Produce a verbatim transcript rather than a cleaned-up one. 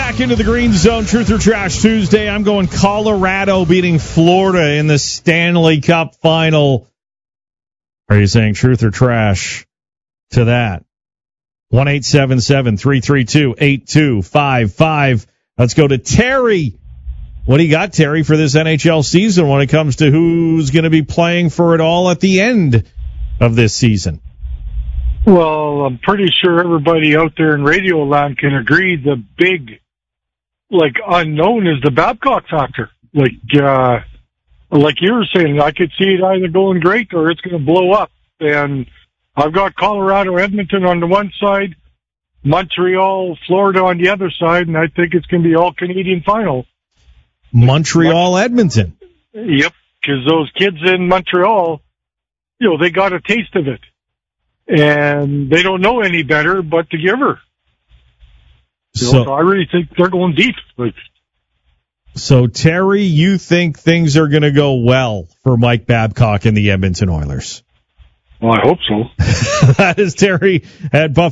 back into the Green Zone, Truth or Trash Tuesday. I'm going Colorado beating Florida in the Stanley Cup final. Are you saying truth or trash to that? one eight seven seven, three three two, eight two five five. Let's go to Terry. What do you got, Terry, for this N H L season when it comes to who's going to be playing for it all at the end of this season? Well, I'm pretty sure everybody out there in Radio Land can agree the big, like, unknown is the Babcock factor. Like, uh, like you were saying, I could see it either going great or it's going to blow up. And I've got Colorado, Edmonton on the one side, Montreal, Florida on the other side, and I think it's going to be all Canadian final. Montreal, Edmonton. Yep, because those kids in Montreal, you know, they got a taste of it. And they don't know any better but to give her. So, so I really think they're going deep. Like, so, Terry, you think things are going to go well for Mike Babcock and the Edmonton Oilers? Well, I hope so. That is Terry at Buffalo.